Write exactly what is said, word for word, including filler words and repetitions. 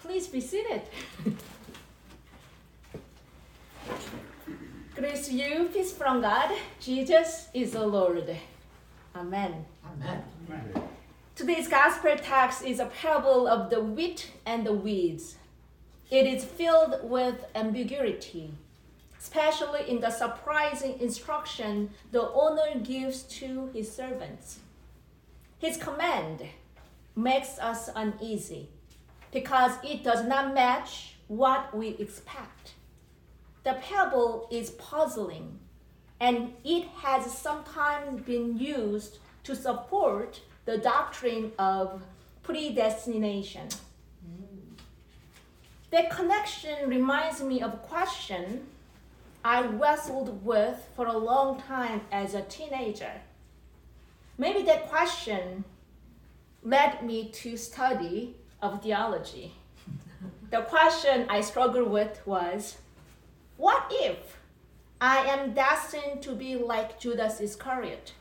Please be seated. Grace to you, peace from God. Jesus is the Lord. Amen. Amen. Amen. Today's gospel text is a parable of the wheat and the weeds. It is filled with ambiguity, especially in the surprising instruction the owner gives to his servants. His command makes us uneasy because it does not match what we expect. The parable is puzzling, and it has sometimes been used to support the doctrine of predestination. Mm. That connection reminds me of a question I wrestled with for a long time as a teenager. Maybe that question led me to study of theology. The question I struggled with was, what if I am destined to be like Judas Iscariot?